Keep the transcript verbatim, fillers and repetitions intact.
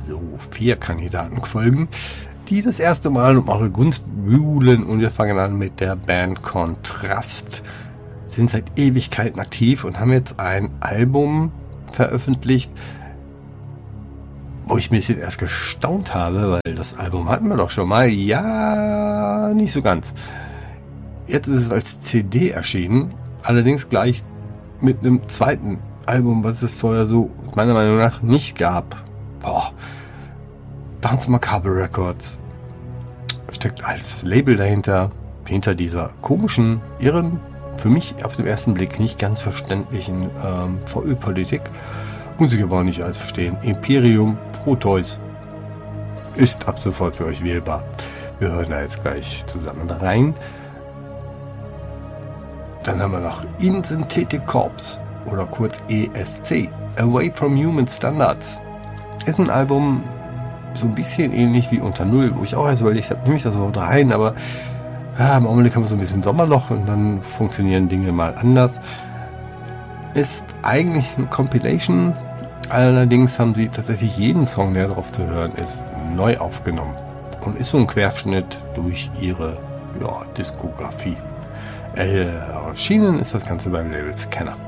So, vier Kandidaten folgen, die das erste Mal um eure Gunst wühlen, und wir fangen an mit der Band Kontrast. Sind seit Ewigkeiten aktiv und haben jetzt ein Album veröffentlicht, wo ich mir jetzt erst gestaunt habe, weil das Album hatten wir doch schon mal. Ja, nicht so ganz. Jetzt ist es als C D erschienen, allerdings gleich mit einem zweiten Album, was es vorher so meiner Meinung nach nicht gab. Boah. Dance Macabre Records steckt als Label dahinter, hinter dieser komischen, irren, für mich auf den ersten Blick nicht ganz verständlichen ähm, V Ö-Politik. Muss ich aber auch nicht alles verstehen. Imperium Proteus ist ab sofort für euch wählbar. Wir hören da jetzt gleich zusammen rein. Dann haben wir noch In Synthetic Corps oder kurz E S C, Away from Human Standards. Ist ein Album so ein bisschen ähnlich wie Unter Null, wo ich auch erst überlegt habe, nehme ich das überhaupt rein, aber ja, im Augenblick haben wir so ein bisschen Sommerloch und dann funktionieren Dinge mal anders. Ist eigentlich eine Compilation, allerdings haben sie tatsächlich jeden Song, der drauf zu hören ist, neu aufgenommen und ist so ein Querschnitt durch ihre ja, Diskografie. Erschienen ist das Ganze beim Label Scanner.